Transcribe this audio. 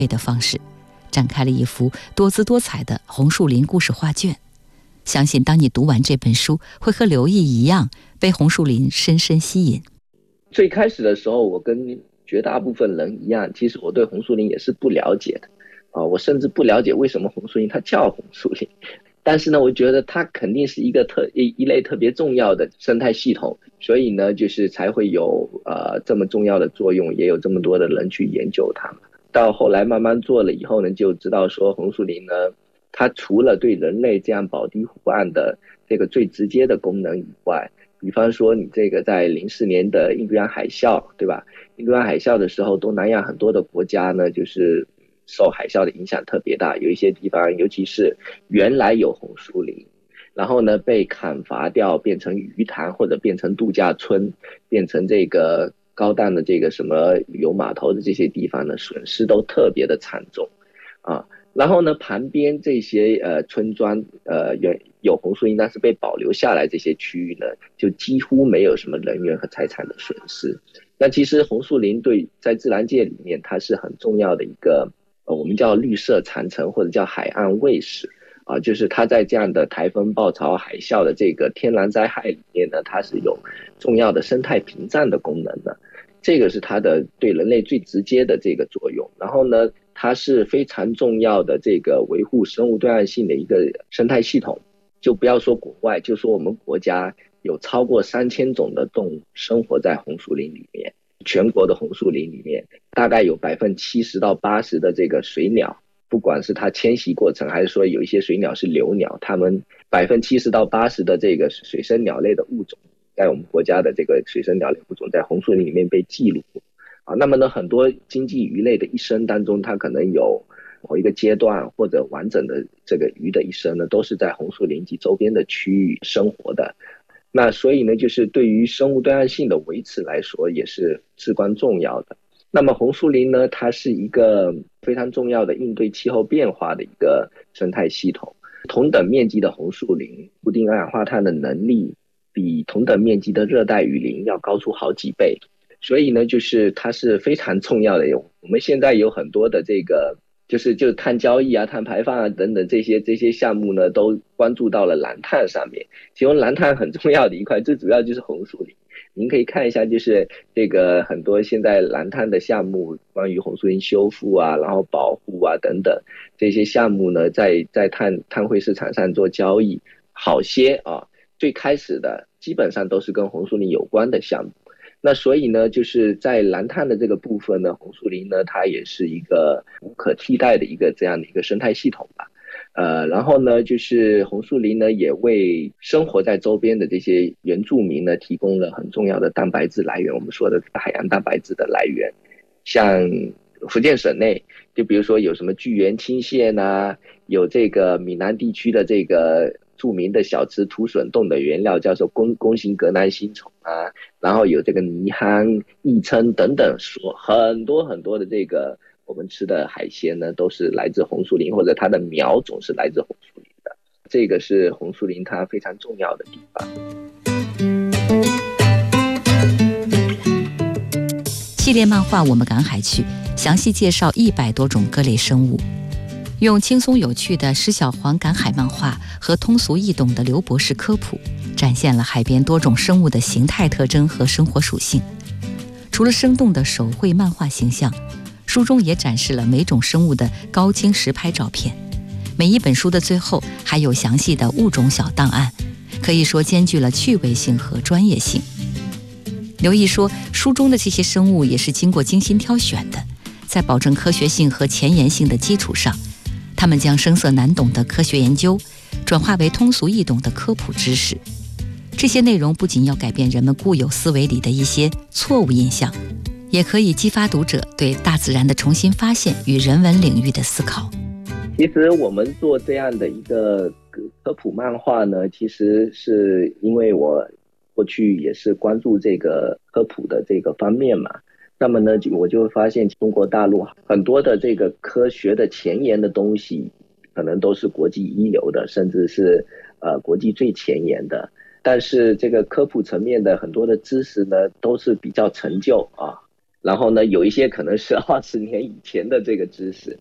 的方式，展开了一幅多姿多彩的红树林故事画卷。相信当你读完这本书，会和刘毅一样被红树林深深吸引。 最开始的时候，我跟绝大部分人一样，其实我对红树林也是不了解的我甚至不了解为什么红树林它叫红树林。但是呢，我觉得它肯定是一类特别重要的生态系统，所以呢，就是才会有这么重要的作用，也有这么多的人去研究它。到后来慢慢做了以后呢，就知道说红树林呢，它除了对人类这样保堤护岸的这个最直接的功能以外，比方说你这个在04年的印度洋海啸，对吧？印度洋海啸的时候，东南亚很多的国家呢，就是受海啸的影响特别大，有一些地方，尤其是原来有红树林，然后呢被砍伐掉，变成鱼塘或者变成度假村，变成这个高档的这个什么旅游码头的这些地方呢，损失都特别的惨重然后呢，旁边这些村庄有红树林，但是被保留下来这些区域呢，就几乎没有什么人员和财产的损失。那其实红树林在自然界里面，它是很重要的一个我们叫绿色长城或者叫海岸卫士就是它在这样的台风、暴潮、海啸的这个天然灾害里面呢，它是有重要的生态屏障的功能的。这个是它的对人类最直接的这个作用。然后呢，它是非常重要的这个维护生物多样性的一个生态系统。就不要说国外，就说我们国家有超过3000种的动物生活在红树林里面。全国的红树林里面，大概有70%到80%的这个水鸟，不管是它迁徙过程，还是说有一些水鸟是留鸟，它们70%到80%的这个水生鸟类的物种，在我们国家的这个水生鸟类物种在红树林里面被记录那么呢，很多经济鱼类的一生当中，它可能有某一个阶段或者完整的这个鱼的一生呢，都是在红树林及周边的区域生活的。那所以呢，就是对于生物多样性的维持来说，也是至关重要的。那么红树林呢，它是一个非常重要的应对气候变化的一个生态系统。同等面积的红树林，固定二氧化碳的能力比同等面积的热带雨林要高出好几倍。所以呢，就是它是非常重要的。我们现在有很多的这个就是碳交易碳排放等等这些项目呢，都关注到了蓝碳上面。其中蓝碳很重要的一块，最主要就是红树林。您可以看一下，就是这个很多现在蓝碳的项目，关于红树林修复然后保护等等这些项目呢，在碳汇市场上做交易，好些最开始的基本上都是跟红树林有关的项目。那所以呢，就是在蓝碳的这个部分呢，红树林呢，它也是一个无可替代的这样的一个生态系统吧。然后呢，就是红树林呢，也为生活在周边的这些原住民呢，提供了很重要的蛋白质来源，我们说的海洋蛋白质的来源。像福建省内，就比如说有什么巨源青蟹有这个闽南地区的这个著名的小吃土笋冻的原料叫做弓形格南星虫然后有这个泥夯、益琛等等，说很多很多的这个我们吃的海鲜呢，都是来自红树林，或者它的苗种是来自红树林的。这个是红树林它非常重要的地方。 系列漫画《我们赶海去》详细介绍100多种各类生物，用轻松有趣的施小黄赶海漫画和通俗易懂的刘博士科普，展现了海边多种生物的形态特征和生活属性。除了生动的手绘漫画形象，书中也展示了每种生物的高清实拍照片。每一本书的最后还有详细的物种小档案，可以说兼具了趣味性和专业性。刘毅说，书中的这些生物也是经过精心挑选的，在保证科学性和前沿性的基础上，他们将生涩难懂的科学研究转化为通俗易懂的科普知识。这些内容不仅要改变人们固有思维里的一些错误印象，也可以激发读者对大自然的重新发现与人文领域的思考。 其实我们做这样的一个科普漫画呢，其实是因为我过去也是关注这个科普的这个方面嘛。那么呢，我就发现中国大陆很多的这个科学的前沿的东西，可能都是国际一流的，甚至是国际最前沿的。但是这个科普层面的很多的知识呢，都是比较陈旧然后呢，有一些可能是20年以前的这个知识，